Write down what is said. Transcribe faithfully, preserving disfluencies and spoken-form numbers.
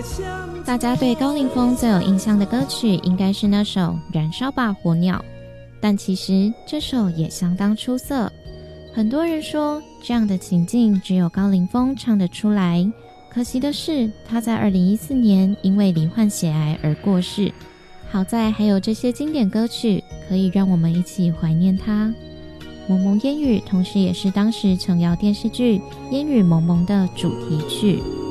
大家对高凌风最有印象的歌曲应该是那首《燃烧吧火鸟》，但其实这首也相当出色。很多人说这样的情境只有高凌风唱得出来，可惜的是他在二零一四年因为罹患血癌而过世。好在还有这些经典歌曲可以让我们一起怀念他。蒙蒙烟雨同时也是当时琼瑶电视剧《烟雨蒙蒙》的主题曲。